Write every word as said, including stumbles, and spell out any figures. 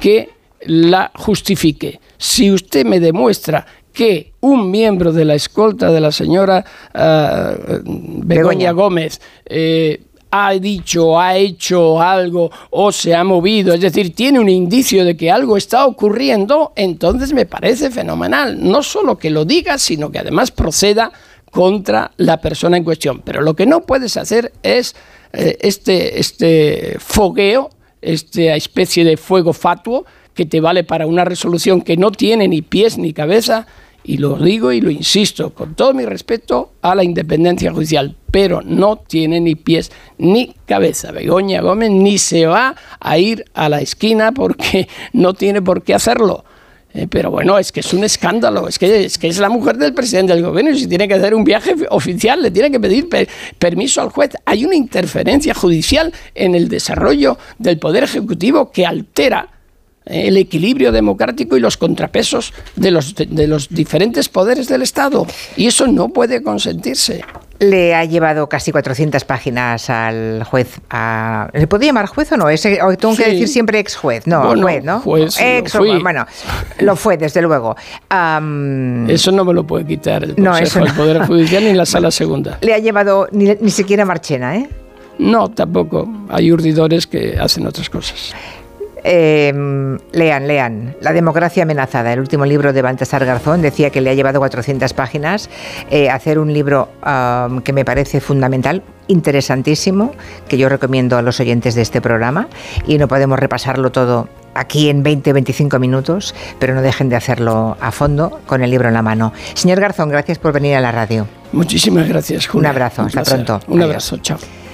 que la justifique. Si usted me demuestra que un miembro de la escolta de la señora uh, Begoña Gómez eh, ha dicho, ha hecho algo o se ha movido, es decir, tiene un indicio de que algo está ocurriendo, entonces me parece fenomenal. No solo que lo diga, sino que además proceda contra la persona en cuestión. Pero lo que no puedes hacer es eh, este, este fogueo, esta especie de fuego fatuo que te vale para una resolución que no tiene ni pies ni cabeza. Y lo digo y lo insisto, con todo mi respeto a la independencia judicial, pero no tiene ni pies ni cabeza. Begoña Gómez ni se va a ir a la esquina porque no tiene por qué hacerlo. Eh, pero bueno, es que es un escándalo, es que, es que es la mujer del presidente del gobierno y si tiene que hacer un viaje oficial le tiene que pedir per- permiso al juez. Hay una interferencia judicial en el desarrollo del Poder Ejecutivo que altera el equilibrio democrático y los contrapesos de los, de, de los diferentes poderes del Estado. Y eso no puede consentirse. Le ha llevado casi cuatrocientas páginas al juez. A... ¿Le puedo llamar juez o no? ¿Ese, o tengo sí. que decir siempre ex juez? No, bueno, juez, ¿no? Juez, ex lo fui. Bueno, lo fue, desde luego. Um... Eso no me lo puede quitar el Consejo no, eso no. del Poder Judicial ni la Sala Segunda. Le ha llevado ni, ni siquiera Marchena, ¿eh? No, tampoco. Hay urdidores que hacen otras cosas. Eh, lean, lean. La democracia amenazada, el último libro de Baltasar Garzón. Decía que le ha llevado cuatrocientas páginas eh, hacer un libro um, que me parece fundamental, interesantísimo, que yo recomiendo a los oyentes de este programa, y no podemos repasarlo todo aquí en veinte o veinticinco minutos, pero no dejen de hacerlo a fondo con el libro en la mano. Señor Garzón, gracias por venir a la radio. Muchísimas gracias, Julia. Un abrazo, hasta pronto. Un abrazo, chao.